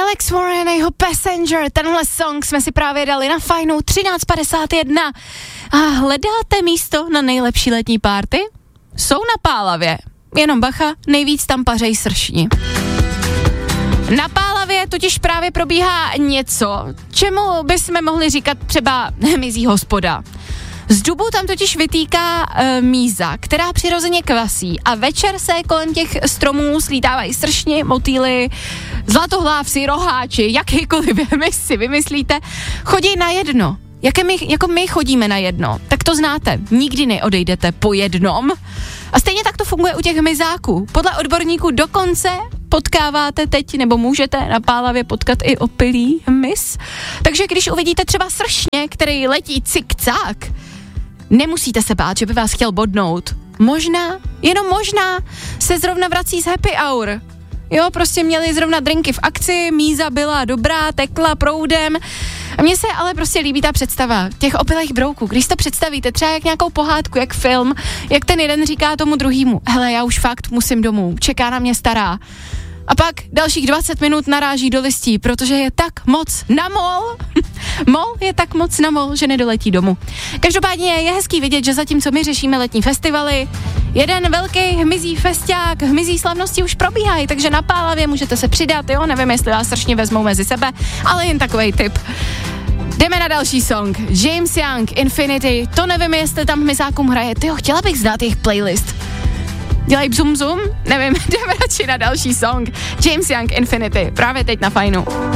Alex Warren a jeho Passenger, tenhle song jsme si právě dali na fajnou 13:51. A hledáte místo na nejlepší letní párty? Jsou na Pálavě. Jenom bacha, nejvíc tam pařej sršni. Na Pálavě totiž právě probíhá něco, čemu bychom mohli říkat třeba hmyzí hospoda. Z dubu tam totiž vytýká míza, která přirozeně kvasí a večer se kolem těch stromů slítávají sršni, motýly, zlatohlávci, roháči, jakýkoliv hmyz si vymyslíte, chodí na jedno. Jako my chodíme na jedno, tak to znáte, nikdy neodejdete po jednom. A stejně tak to funguje u těch hmyzáků. Podle odborníků dokonce potkáváte teď, nebo můžete na Pálavě potkat i opilý hmyz. Takže když uvidíte třeba sršně, který letí cikcák, nemusíte se bát, že by vás chtěl bodnout. Možná, jenom možná, se zrovna vrací z happy hour. Jo, prostě měli zrovna drinky v akci, míza byla dobrá, tekla proudem. A mně se ale prostě líbí ta představa těch opilých brouků. Když to představíte třeba jak nějakou pohádku, jak film, jak ten jeden říká tomu druhýmu, hele, já už fakt musím domů, čeká na mě stará. A pak dalších 20 minut naráží do listí, protože je tak moc na mol. Mol je tak moc na mol, že nedoletí domů. Každopádně je hezký vidět, že zatímco my řešíme letní festivaly, jeden velký hmyzí festiák, hmyzí slavnosti už probíhají, takže na Pálavě můžete se přidat, jo, nevím, jestli vás strašně vezmou mezi sebe, ale jen takovej tip. Jdeme na další song. James Young, Infinity, to nevím, jestli tam hmyzákům hraje, tyjo, chtěla bych znát jejich playlist. Dělají bzum, nevím, jdeme radši na další song. James Young, Infinity, právě teď na fajnu.